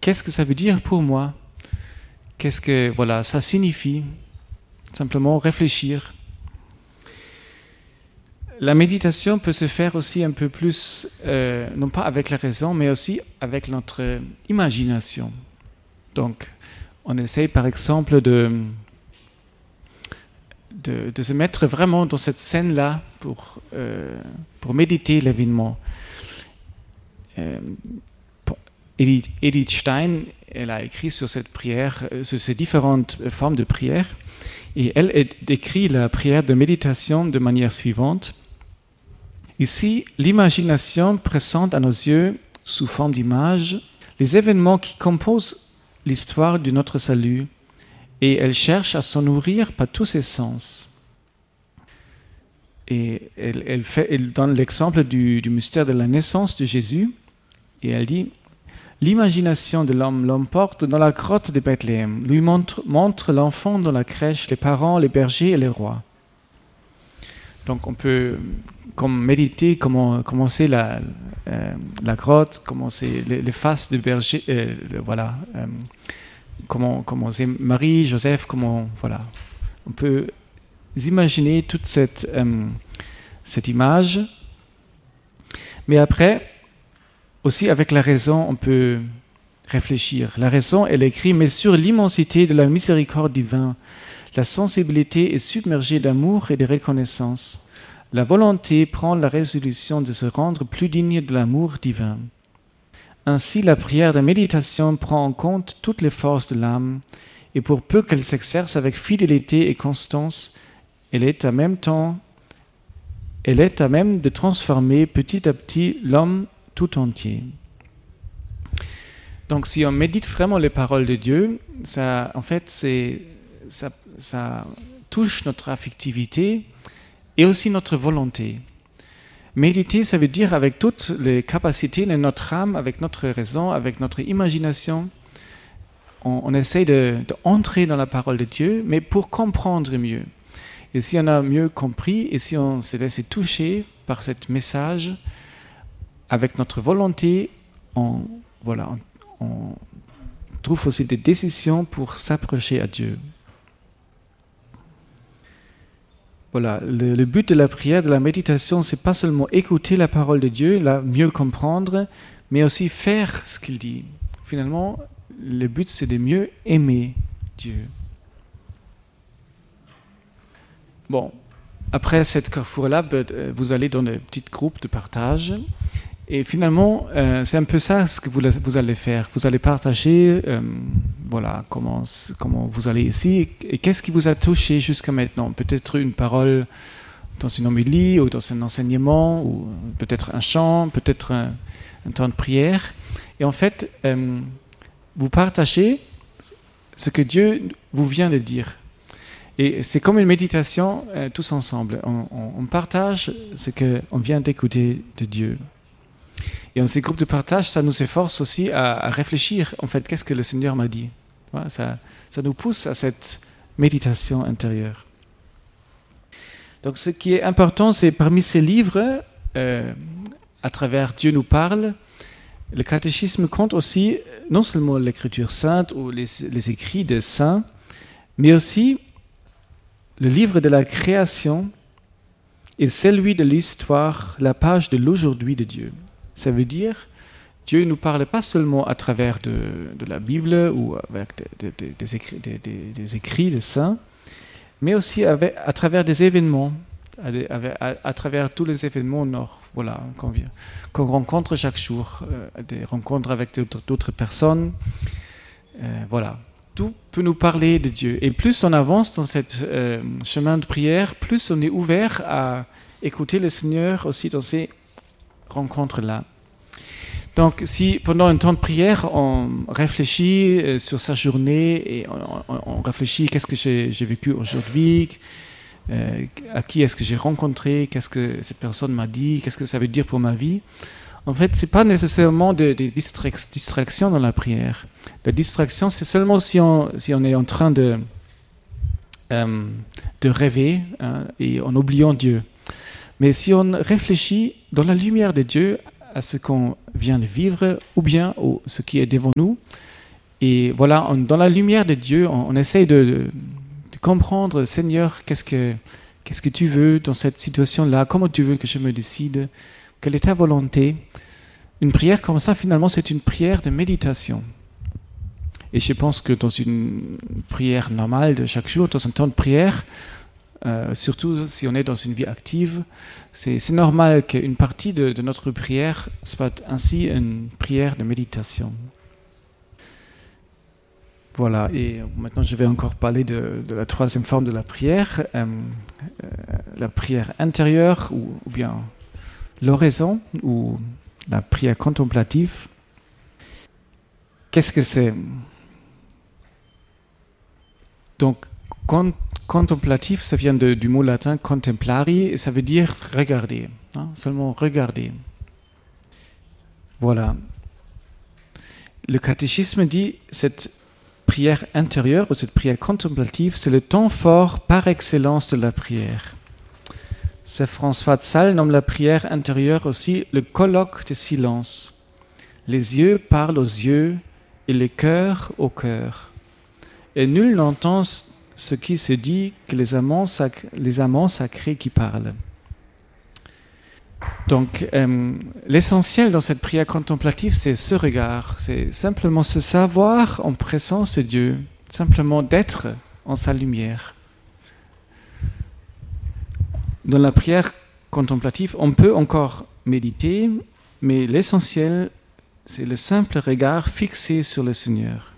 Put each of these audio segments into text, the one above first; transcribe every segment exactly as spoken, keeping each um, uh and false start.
qu'est-ce que ça veut dire pour moi? Qu'est-ce que voilà, ça signifie? Simplement réfléchir. La méditation peut se faire aussi un peu plus, euh, non pas avec la raison, mais aussi avec notre imagination. Donc, on essaye par exemple de, de, de se mettre vraiment dans cette scène-là pour, euh, pour méditer l'événement. Euh, Edith, Edith Stein, elle a écrit sur cette prière, sur ces différentes formes de prière, et elle décrit la prière de méditation de manière suivante. Ici, l'imagination présente à nos yeux, sous forme d'images, les événements qui composent l'histoire de notre salut, et elle cherche à s'en nourrir par tous ses sens. Et elle, elle, fait, elle donne l'exemple du, du mystère de la naissance de Jésus, et elle dit « L'imagination de l'homme l'emporte dans la grotte de Bethléem, lui montre, montre l'enfant dans la crèche, les parents, les bergers et les rois. » Donc on peut comme méditer, comment, commencer la, euh, la grotte, commencer les, les faces de berger, euh, le, voilà, euh, comment commencer Marie, Joseph, comment voilà. On peut imaginer toute cette, euh, cette image, mais après, aussi avec la raison, on peut réfléchir. La raison, elle écrit, mais sur l'immensité de la miséricorde divine, la sensibilité est submergée d'amour et de reconnaissance. La volonté prend la résolution de se rendre plus digne de l'amour divin. Ainsi, la prière de méditation prend en compte toutes les forces de l'âme, et pour peu qu'elle s'exerce avec fidélité et constance, elle est à même temps, elle est à même de transformer petit à petit l'homme tout entier. Donc, si on médite vraiment les paroles de Dieu, ça, en fait, c'est, ça, ça touche notre affectivité et aussi notre volonté. Méditer, ça veut dire avec toutes les capacités de notre âme, avec notre raison, avec notre imagination, on, on essaie de, d'entrer dans la parole de Dieu, mais pour comprendre mieux. Et si on a mieux compris, et si on s'est laissé toucher par ce message, avec notre volonté, on, voilà, on, on trouve aussi des décisions pour s'approcher à Dieu. Voilà, le, le but de la prière, de la méditation, c'est pas seulement écouter la parole de Dieu, la mieux comprendre, mais aussi faire ce qu'il dit. Finalement, le but, c'est de mieux aimer Dieu. Bon, après cette carrefour-là, vous allez dans des petits groupes de partage. Et finalement, euh, c'est un peu ça ce que vous, vous allez faire. Vous allez partager euh, voilà, comment, comment vous allez ici et qu'est-ce qui vous a touché jusqu'à maintenant. Peut-être une parole dans une homélie ou dans un enseignement, ou peut-être un chant, peut-être un, un temps de prière. Et en fait, euh, vous partagez ce que Dieu vous vient de dire. Et c'est comme une méditation euh, tous ensemble. On, on, on partage ce qu'on vient d'écouter de Dieu. Et dans ces groupes de partage, ça nous efforce aussi à, à réfléchir, en fait, qu'est-ce que le Seigneur m'a dit. Voilà, ça, ça nous pousse à cette méditation intérieure. Donc ce qui est important, c'est parmi ces livres, euh, à travers Dieu nous parle, le catéchisme compte aussi non seulement l'écriture sainte ou les, les écrits des saints, mais aussi le livre de la création et celui de l'histoire, la page de l'aujourd'hui de Dieu. Ça veut dire, Dieu ne nous parle pas seulement à travers de, de la Bible ou avec de, de, de, des, écrits, des, des, des écrits des saints, mais aussi avec, à travers des événements, à, à, à travers tous les événements nord, voilà, qu'on, qu'on rencontre chaque jour, euh, des rencontres avec d'autres, d'autres personnes. Euh, voilà, tout peut nous parler de Dieu. Et plus on avance dans ce euh, chemin de prière, plus on est ouvert à écouter le Seigneur aussi dans ces rencontre-là. Donc, si pendant un temps de prière, on réfléchit euh, sur sa journée et on, on, on réfléchit qu'est-ce que j'ai, j'ai vécu aujourd'hui, euh, à qui est-ce que j'ai rencontré, qu'est-ce que cette personne m'a dit, qu'est-ce que ça veut dire pour ma vie. En fait, c'est pas nécessairement des de distrac- distractions dans la prière. La distraction, c'est seulement si on, si on est en train de, euh, de rêver hein, et en oubliant Dieu. Mais si on réfléchit dans la lumière de Dieu à ce qu'on vient de vivre, ou bien à ce qui est devant nous, Et voilà, on, dans la lumière de Dieu, on, on essaye de, de, de comprendre, Seigneur, qu'est-ce que, qu'est-ce que tu veux dans cette situation-là, comment tu veux que je me décide, quelle est ta volonté. Une prière comme ça, finalement, c'est une prière de méditation. Et je pense que dans une prière normale de chaque jour, dans un temps de prière, euh, surtout si on est dans une vie active, c'est, c'est normal qu'une partie de, de notre prière soit ainsi une prière de méditation. Voilà, et maintenant je vais encore parler de, de la troisième forme de la prière, euh, euh, la prière intérieure ou, ou bien l'oraison ou la prière contemplative. Qu'est-ce que c'est ? Donc, con, contemplatif, ça vient de, du mot latin contemplari, et ça veut dire regarder, hein, seulement regarder. Voilà. Le catéchisme dit cette prière intérieure ou cette prière contemplative, c'est le temps fort par excellence de la prière. Saint François de Sales nomme la prière intérieure aussi le colloque de silence. Les yeux parlent aux yeux et le cœur au cœur. Et nul n'entend ce qui se dit que les amants, sac- les amants sacrés qui parlent. Donc, euh, l'essentiel dans cette prière contemplative, c'est ce regard, c'est simplement se savoir en présence de Dieu, simplement d'être en sa lumière. Dans la prière contemplative, on peut encore méditer, mais l'essentiel, c'est le simple regard fixé sur le Seigneur.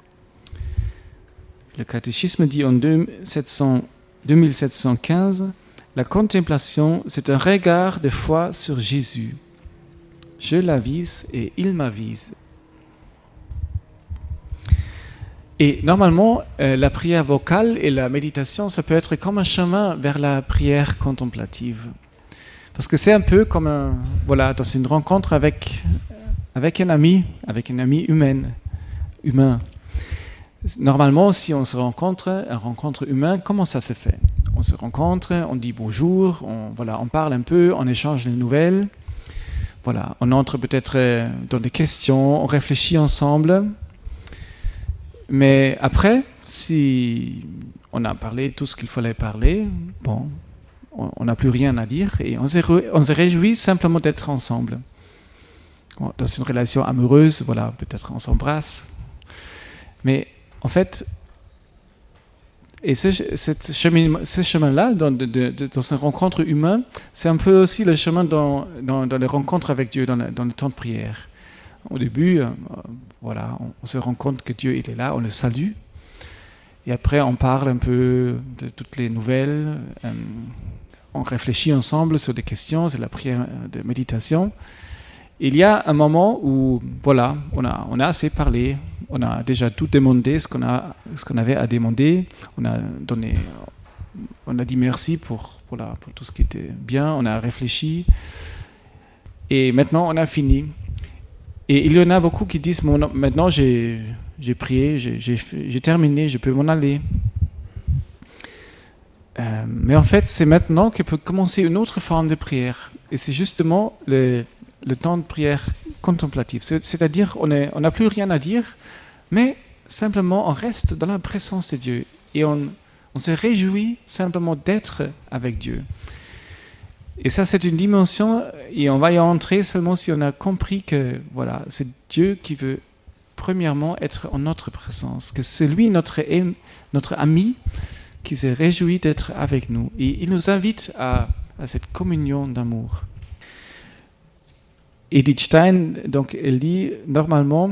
Le catéchisme dit en deux mille sept cent quinze, la contemplation, c'est un regard de foi sur Jésus. Je l'avise et il m'avise. Et normalement, euh, la prière vocale et la méditation, ça peut être comme un chemin vers la prière contemplative. Parce que c'est un peu comme un, voilà, dans une rencontre avec, avec un ami, avec une amie humaine, humain. Normalement, si on se rencontre, une rencontre humaine, comment ça se fait ? On se rencontre, on dit bonjour, on, voilà, on parle un peu, on échange des nouvelles. Voilà, on entre peut-être dans des questions, on réfléchit ensemble. Mais après, si on a parlé tout ce qu'il fallait parler, bon, on n'a plus rien à dire et on se, ré, on se réjouit simplement d'être ensemble. Dans une relation amoureuse, voilà, peut-être on s'embrasse. Mais en fait, et ce, cette chemin, ce chemin-là, dans, de, de, dans une rencontre humaine, c'est un peu aussi le chemin dans, dans, dans les rencontres avec Dieu, dans, la, dans le temps de prière. Au début, euh, voilà, on, on se rend compte que Dieu il est là, on le salue. Et après, on parle un peu de toutes les nouvelles. Euh, on réfléchit ensemble sur des questions, c'est la prière de méditation. Il y a un moment où, voilà, on a, on a assez parlé, on a déjà tout demandé, ce qu'on a, ce qu'on avait à demander, on a donné, on a dit merci pour, pour, la, pour tout ce qui était bien, on a réfléchi, et maintenant on a fini. Et il y en a beaucoup qui disent, bon, maintenant j'ai, j'ai prié, j'ai, j'ai, j'ai terminé, je peux m'en aller. Euh, mais en fait, c'est maintenant que peut commencer une autre forme de prière, et c'est justement le le temps de prière contemplative, c'est-à-dire on est, on n'a plus rien à dire, mais simplement on reste dans la présence de Dieu et on, on se réjouit simplement d'être avec Dieu. Et ça, c'est une dimension, et on va y entrer seulement si on a compris que voilà, c'est Dieu qui veut premièrement être en notre présence, que c'est lui notre, notre ami qui se réjouit d'être avec nous. Et il nous invite à, à cette communion d'amour. Edith Stein, donc, elle dit, normalement,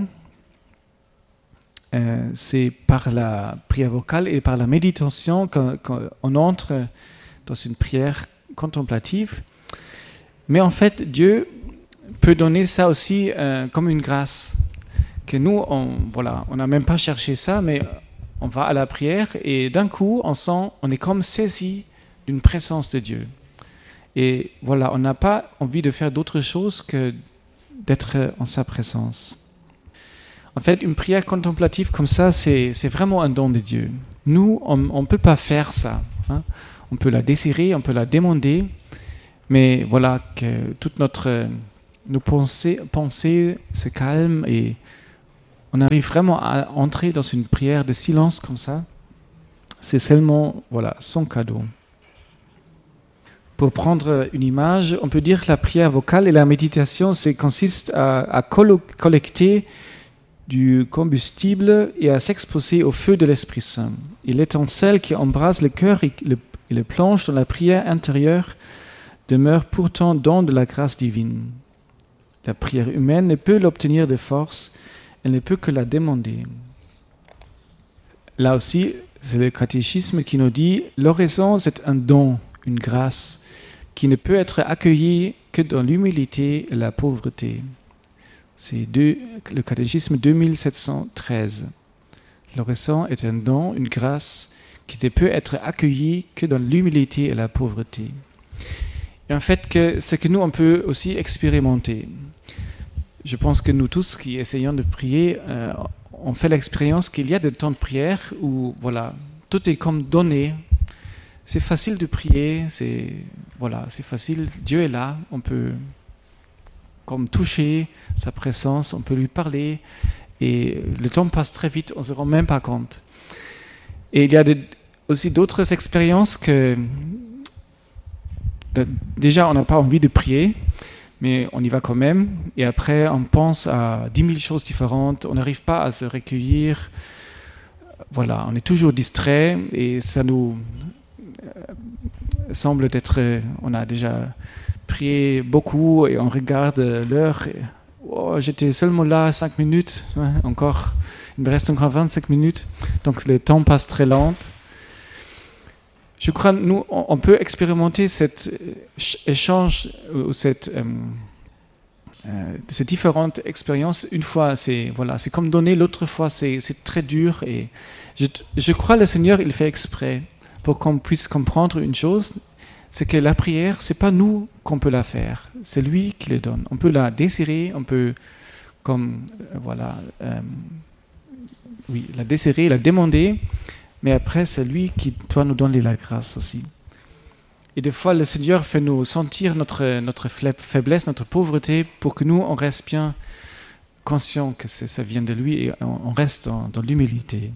euh, c'est par la prière vocale et par la méditation qu'on, qu'on entre dans une prière contemplative. Mais en fait, Dieu peut donner ça aussi euh, comme une grâce. Que nous, on voilà, on n'a même pas cherché ça, mais on va à la prière et d'un coup, on sent, on est comme saisi d'une présence de Dieu. Et voilà, on n'a pas envie de faire d'autre chose que d'être en sa présence. En fait, une prière contemplative comme ça, c'est, c'est vraiment un don de Dieu. Nous, on ne peut pas faire ça. Hein. On peut la désirer, on peut la demander, mais voilà, que toute notre, nos pensées, pensées se calment et on arrive vraiment à entrer dans une prière de silence comme ça, c'est seulement voilà, son cadeau. Pour prendre une image, on peut dire que la prière vocale et la méditation, ça consiste à, à collecter du combustible et à s'exposer au feu de l'Esprit Saint. Et l'étincelle qui embrase le cœur et le, et le plonge dans la prière intérieure demeure pourtant don de la grâce divine. La prière humaine ne peut l'obtenir de force, elle ne peut que la demander. Là aussi, c'est le catéchisme qui nous dit « l'oraison, c'est un don, une grâce, qui ne peut être accueillie que dans l'humilité et la pauvreté. » C'est deux, le catéchisme deux mille sept cent treize. L'oraison est un don, une grâce, qui ne peut être accueillie que dans l'humilité et la pauvreté. Et en fait, que, c'est que nous, on peut aussi expérimenter. Je pense que nous tous qui essayons de prier, euh, on fait l'expérience qu'il y a des temps de prière où voilà, tout est comme donné. C'est facile de prier, c'est, voilà, c'est facile, Dieu est là, on peut comme toucher sa présence, on peut lui parler et le temps passe très vite, on ne se rend même pas compte. Et il y a des, aussi d'autres expériences que déjà on n'a pas envie de prier, mais on y va quand même, et après on pense à dix mille choses différentes, on n'arrive pas à se recueillir, voilà, on est toujours distrait, et ça nous euh, semble être, on a déjà prié beaucoup, et on regarde l'heure, et, oh, j'étais seulement là cinq minutes, ouais, encore, il me reste encore vingt-cinq minutes, donc le temps passe très lent. Je crois nous, on peut expérimenter cet échange ou cette, euh, euh, ces différentes expériences. Une fois, c'est voilà, c'est comme donner. L'autre fois, c'est, c'est très dur. Et je, je crois que le Seigneur, il fait exprès pour qu'on puisse comprendre une chose, c'est que la prière, c'est pas nous qu'on peut la faire, c'est lui qui le donne. On peut la désirer, on peut comme euh, voilà, euh, oui, la désirer, la demander. Mais après, c'est lui qui doit nous donner la grâce aussi. Et des fois, le Seigneur fait nous sentir notre, notre faiblesse, notre pauvreté, pour que nous, on reste bien conscients que c'est, ça vient de lui et on, on reste dans, dans l'humilité.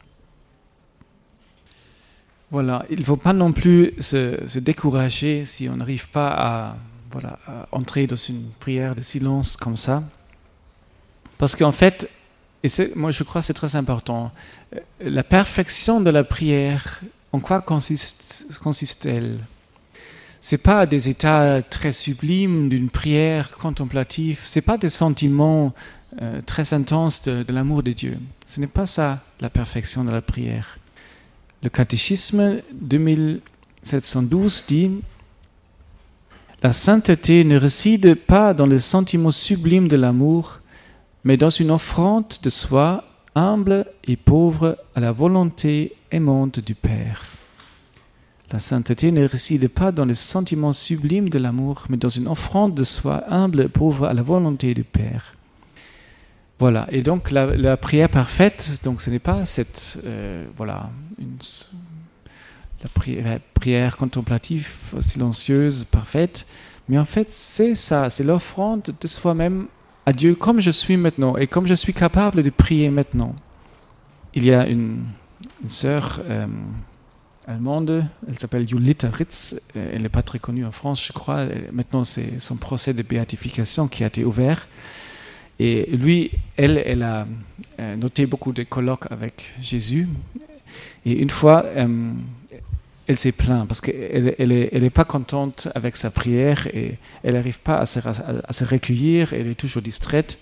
Voilà, il ne faut pas non plus se, se décourager si on n'arrive pas à, voilà, à entrer dans une prière de silence comme ça. Parce qu'en fait, et c'est, moi je crois que c'est très important, la perfection de la prière, en quoi consiste, consiste-t-elle ? Ce n'est pas des états très sublimes d'une prière contemplative, ce n'est pas des sentiments euh, très intenses de, de l'amour de Dieu. Ce n'est pas ça la perfection de la prière. Le catéchisme deux mille sept cent douze dit « La sainteté ne réside pas dans les sentiments sublimes de l'amour, mais dans une offrande de soi humble et pauvre à la volonté aimante du Père. La sainteté ne réside pas dans les sentiments sublimes de l'amour, mais dans une offrande de soi humble et pauvre à la volonté du Père. » Voilà, et donc la, la prière parfaite, donc ce n'est pas cette, euh, voilà, une, la prière, prière contemplative, silencieuse, parfaite, mais en fait c'est ça, c'est l'offrande de soi-même à Dieu comme je suis maintenant et comme je suis capable de prier maintenant. Il y a une, une sœur euh, allemande, elle s'appelle Julita Ritz, elle n'est pas très connue en France, je crois. Maintenant, c'est son procès de béatification qui a été ouvert. Et lui, elle, elle a noté beaucoup de colloques avec Jésus. Et une fois, euh, elle s'est plainte parce qu'elle elle est, elle est pas contente avec sa prière et elle n'arrive pas à se, à, à se recueillir, elle est toujours distraite.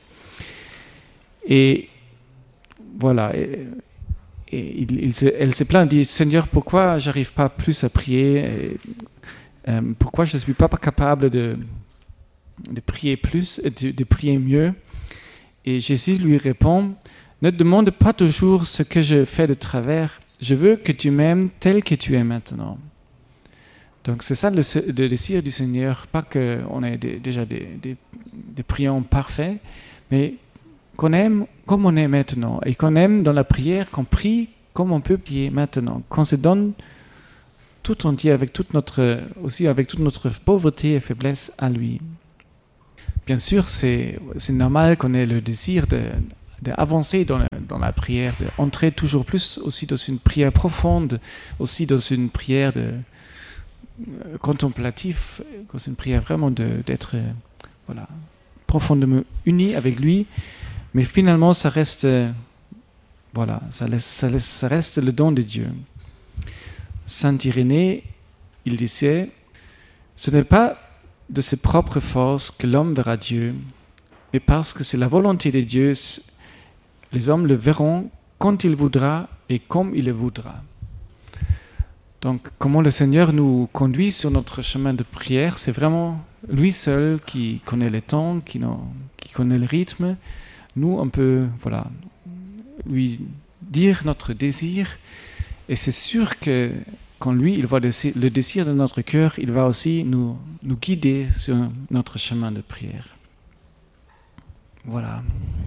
Et voilà, et, et il, il se, elle se plaint, elle dit « Seigneur, pourquoi j'arrive pas plus à prier et, euh, pourquoi je ne suis pas capable de, de prier plus, de, de prier mieux ?» Et Jésus lui répond « Ne demande pas toujours ce que je fais de travers, je veux que tu m'aimes tel que tu es maintenant. » Donc c'est ça le, le désir du Seigneur, pas qu'on ait des, déjà des, des, des priants parfaits, mais qu'on aime comme on est maintenant, et qu'on aime dans la prière, qu'on prie comme on peut prier maintenant, qu'on se donne tout entier, avec toute notre, aussi avec toute notre pauvreté et faiblesse à lui. Bien sûr, c'est, c'est normal qu'on ait le désir de, d'avancer dans la, dans la prière, d'entrer toujours plus aussi dans une prière profonde, aussi dans une prière de, euh, contemplative, dans une prière vraiment de, d'être euh, voilà, profondément uni avec lui. Mais finalement, ça reste, euh, voilà, ça, laisse, ça, laisse, ça reste le don de Dieu. Saint Irénée, il disait, ce n'est pas de ses propres forces que l'homme verra Dieu, mais parce que c'est la volonté de Dieu, les hommes le verront quand il voudra et comme il le voudra. Donc, comment le Seigneur nous conduit sur notre chemin de prière, c'est vraiment lui seul qui connaît le temps, qui, qui connaît le rythme. Nous, on peut voilà, lui dire notre désir, et c'est sûr que quand lui, il voit le désir de notre cœur, il va aussi nous, nous guider sur notre chemin de prière. Voilà.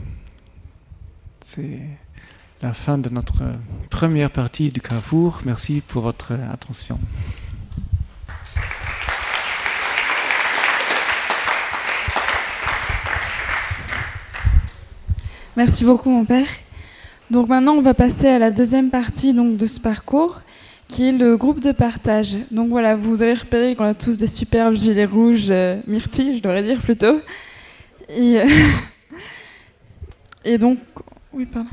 C'est la fin de notre première partie du Carrefour. Merci pour votre attention. Merci beaucoup, mon père. Donc maintenant, on va passer à la deuxième partie donc, de ce parcours, qui est le groupe de partage. Donc voilà, vous avez repéré qu'on a tous des superbes gilets rouges, euh, myrtilles, je devrais dire plutôt. Et, euh, et donc... Oui, pardon.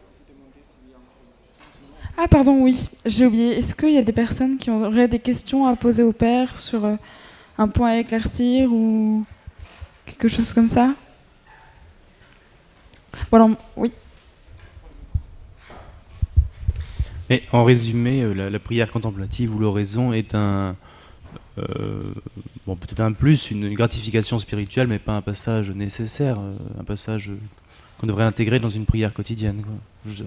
Ah, pardon, oui, j'ai oublié. Est-ce qu'il y a des personnes qui auraient des questions à poser au père sur euh, un point à éclaircir ou quelque chose comme ça? Voilà, oui. Et en résumé, la, la prière contemplative ou l'oraison est un, euh, bon, peut-être un plus, une gratification spirituelle, mais pas un passage nécessaire, un passage qu'on devrait intégrer dans une prière quotidienne, quoi. Je...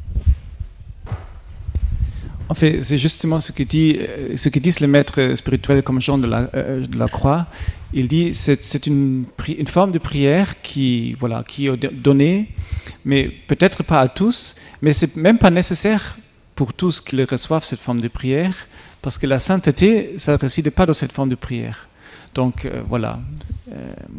En fait, c'est justement ce que, dit, ce que disent les maîtres spirituels comme Jean de la, euh, de la Croix. Il dit que c'est, c'est une, une forme de prière qui, voilà, qui est donnée, mais peut-être pas à tous, mais c'est même pas nécessaire pour tous qui reçoivent cette forme de prière, parce que la sainteté, ça ne réside pas dans cette forme de prière. Donc euh, voilà, euh,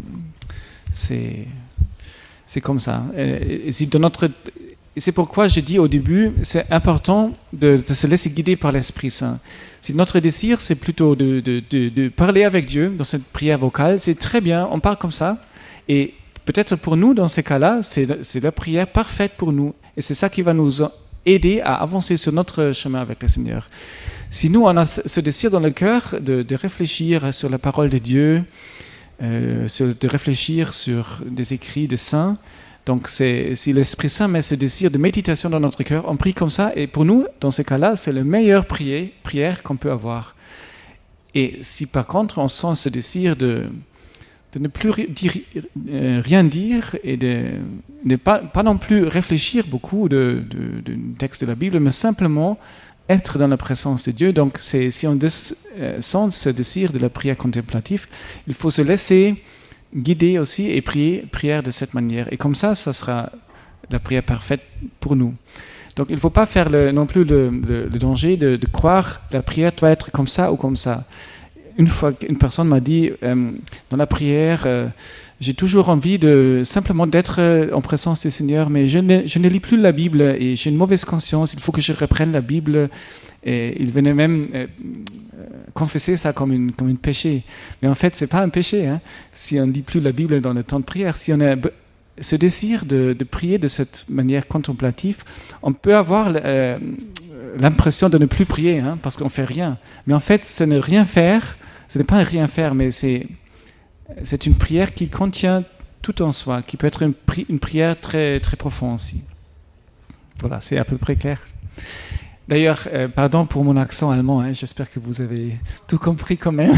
c'est, c'est comme ça. Et, et c'est dans notre... Et c'est pourquoi je dis au début, c'est important de, de se laisser guider par l'Esprit Saint. Si notre désir, c'est plutôt de, de, de, de parler avec Dieu dans cette prière vocale, c'est très bien, on parle comme ça. Et peut-être pour nous, dans ces cas-là, c'est, c'est la prière parfaite pour nous. Et c'est ça qui va nous aider à avancer sur notre chemin avec le Seigneur. Si nous, on a ce désir dans le cœur de, de réfléchir sur la parole de Dieu, euh, sur, de réfléchir sur des écrits des saints, donc, c'est, si l'Esprit Saint met ce désir de méditation dans notre cœur, on prie comme ça. Et pour nous, dans ce cas-là, c'est la meilleure prière, prière qu'on peut avoir. Et si par contre, on sent ce désir de, de ne plus dire, euh, rien dire et de ne pas, pas non plus réfléchir beaucoup de, de, de textes de la Bible, mais simplement être dans la présence de Dieu. Donc, c'est, si on des, euh, sent ce désir de la prière contemplative, il faut se laisser guider aussi et prier prière de cette manière. Et comme ça, ça sera la prière parfaite pour nous. Donc, il ne faut pas faire le, non plus le, le, le danger de, de croire que la prière doit être comme ça ou comme ça. Une fois, une personne m'a dit, euh, dans la prière, euh, j'ai toujours envie de simplement d'être en présence du Seigneur, mais je ne, je ne lis plus la Bible et j'ai une mauvaise conscience, il faut que je reprenne la Bible. Et il venait même euh, confesser ça comme une comme une péché. Mais en fait, c'est pas un péché. Hein. Si on ne lit plus la Bible dans le temps de prière, si on a ce désir de, de prier de cette manière contemplative, on peut avoir euh, l'impression de ne plus prier, hein, parce qu'on fait rien. Mais en fait, ce n'est rien faire. Ce n'est pas un rien faire, mais c'est c'est une prière qui contient tout en soi, qui peut être une, pri- une prière très très profonde aussi. Voilà, c'est à peu près clair. D'ailleurs, euh, pardon pour mon accent allemand, hein, j'espère que vous avez tout compris quand même.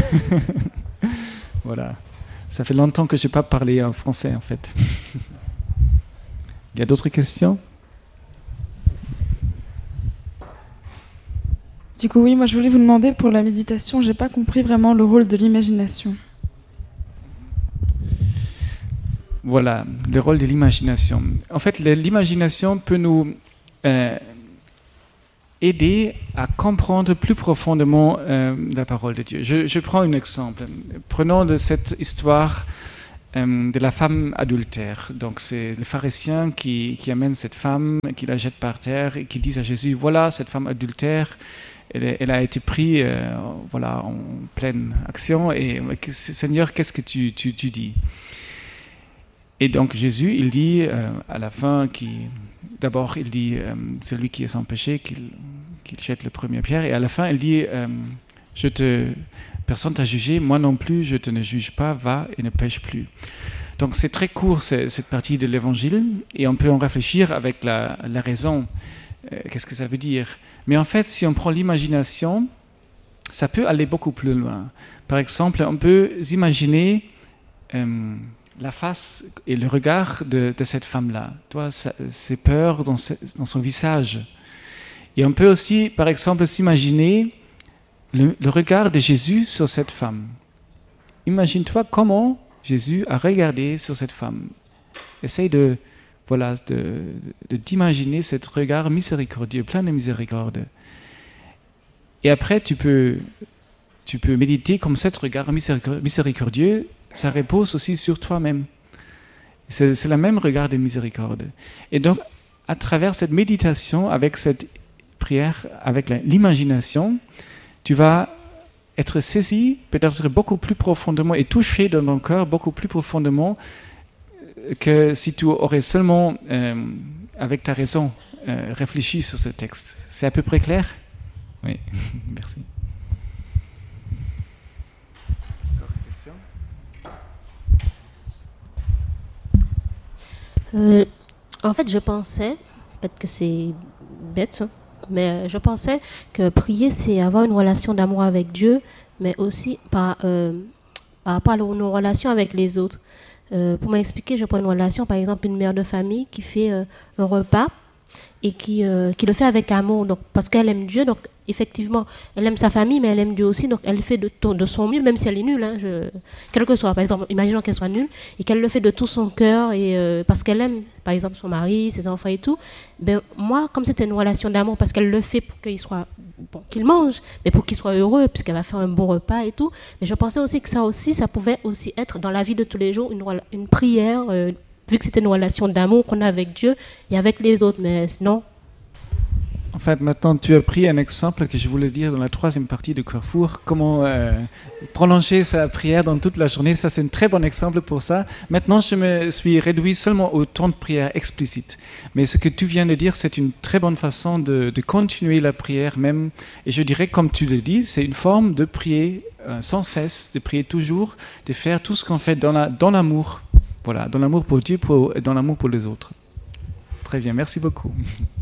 Voilà, ça fait longtemps que je n'ai pas parlé en français en fait. Il y a d'autres questions ? Du coup, oui, moi je voulais vous demander pour la méditation, j'ai pas compris vraiment le rôle de l'imagination. Voilà, le rôle de l'imagination. En fait, l'imagination peut nous euh, aider à comprendre plus profondément euh, la parole de Dieu. Je, je prends un exemple. Prenons de cette histoire euh, de la femme adultère. Donc c'est le pharisien qui, qui amène cette femme, qui la jette par terre et qui dit à Jésus, voilà, cette femme adultère, elle, elle a été prise euh, voilà, en pleine action, et Seigneur, qu'est-ce que tu, tu, tu dis? Et donc Jésus, il dit euh, à la fin, qui, d'abord il dit, euh, celui qui est sans péché, qu'il, qu'il jette le premier pierre, et à la fin il dit, euh, je te, personne t'a jugé, moi non plus, je te ne juge pas, va et ne pêche plus. Donc c'est très court cette partie de l'évangile, et on peut en réfléchir avec la, la raison. Euh, qu'est-ce que ça veut dire? Mais en fait, si on prend l'imagination, ça peut aller beaucoup plus loin. Par exemple, on peut imaginer euh, la face et le regard de, de cette femme-là, toi, ça, ses peurs dans, ce, dans son visage. Et on peut aussi, par exemple, s'imaginer le, le regard de Jésus sur cette femme. Imagine-toi comment Jésus a regardé sur cette femme. Essaye de, voilà, de, de, d'imaginer ce regard miséricordieux, plein de miséricorde. Et après, tu peux, tu peux méditer comme ce regard miséricordieux, ça repose aussi sur toi-même. C'est, c'est le même regard de miséricorde. Et donc, à travers cette méditation, avec cette prière, avec la, l'imagination, tu vas être saisi, peut-être beaucoup plus profondément, et touché dans ton cœur beaucoup plus profondément que si tu aurais seulement, euh, avec ta raison, euh, réfléchi sur ce texte. C'est à peu près clair? Oui, merci. Euh, en fait, je pensais, peut-être que c'est bête, mais je pensais que prier, c'est avoir une relation d'amour avec Dieu, mais aussi par, euh, par rapport à nos relations avec les autres. Euh, pour m'expliquer, je prends une relation, par exemple, une mère de famille qui fait euh, un repas et qui, euh, qui le fait avec amour, donc, parce qu'elle aime Dieu, donc effectivement, elle aime sa famille, mais elle aime Dieu aussi, donc elle fait de, de son mieux, même si elle est nulle, hein, je, quel que soit, par exemple, imaginons qu'elle soit nulle, et qu'elle le fait de tout son cœur, et, euh, parce qu'elle aime, par exemple, son mari, ses enfants et tout, ben, moi, comme c'était une relation d'amour, parce qu'elle le fait pour qu'il soit, bon, qu'il mange, mais pour qu'il soit heureux, puisqu'elle va faire un bon repas et tout, mais je pensais aussi que ça aussi, ça pouvait aussi être, dans la vie de tous les jours, une, une prière, euh, vu que c'était une relation d'amour qu'on a avec Dieu et avec les autres, mais sinon... En fait, maintenant, tu as pris un exemple que je voulais dire dans la troisième partie de Carrefour, comment euh, prolonger sa prière dans toute la journée. Ça, c'est un très bon exemple pour ça. Maintenant, je me suis réduit seulement au temps de prière explicite. Mais ce que tu viens de dire, c'est une très bonne façon de, de continuer la prière même. Et je dirais, comme tu le dis, c'est une forme de prier euh, sans cesse, de prier toujours, de faire tout ce qu'on fait dans, la, dans l'amour. Voilà, dans l'amour pour Dieu pour, et dans l'amour pour les autres. Très bien, merci beaucoup.